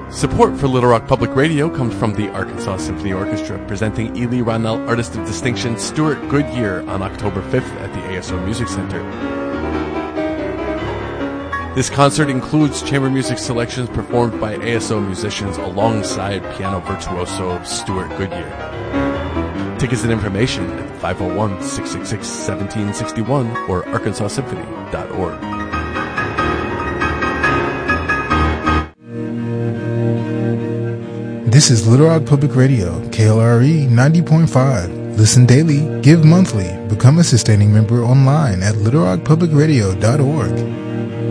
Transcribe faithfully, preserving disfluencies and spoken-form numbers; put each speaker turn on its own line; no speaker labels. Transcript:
Support for Little Rock Public Radio comes from the Arkansas Symphony Orchestra, presenting Ely Ronell Artist of Distinction Stuart Goodyear on October fifth at the A S O Music Center. This concert includes chamber music selections performed by A S O musicians alongside piano virtuoso Stuart Goodyear. Tickets and information at five oh one, six six six, one seven six one or arkansas symphony dot org.
This is Little Rock Public Radio, K L R E ninety point five. Listen daily, give monthly, become a sustaining member online at little rock public radio dot org.